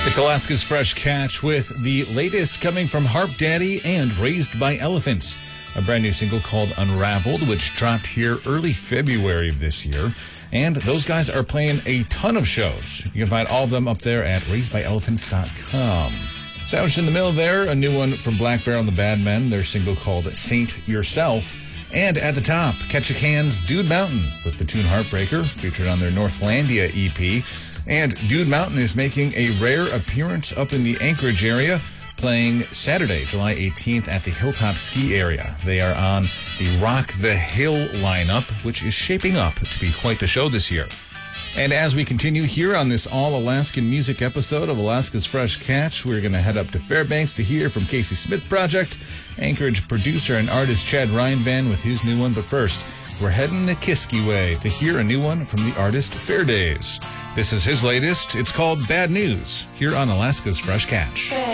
It's Alaska's Fresh Catch with the latest coming from Harp Daddy and Raised by Elephants. A brand new single called Unraveled, which dropped here early February of this year. And those guys are playing a ton of shows. You can find all of them up there at raisedbyelephants.com. Sandwiched in the middle there, a new one from Black Bear and the Bad Men, their single called Saint Yourself. And at the top, Ketchikan's Dude Mountain with the tune Heartbreaker, featured on their Northlandia EP. And Dude Mountain is making a rare appearance up in the Anchorage area, playing Saturday, July 18th at the Hilltop Ski Area. They are on the Rock the Hill lineup, which is shaping up to be quite the show this year. And as we continue here on this all-Alaskan music episode of Alaska's Fresh Catch, we're going to head up to Fairbanks to hear from Casey Smith Project, Anchorage producer and artist Chad Ryan with his new one. But first, we're heading to Kiskiway to hear a new one from the artist Fairdays. This is his latest. It's called Bad News, here on Alaska's Fresh Catch.